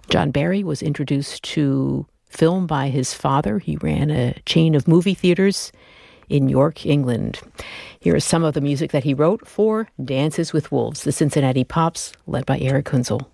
John Barry was introduced to film by his father. He ran a chain of movie theaters in York, England. Here is some of the music that he wrote for Dances with Wolves, the Cincinnati Pops, led by Eric Hunzel.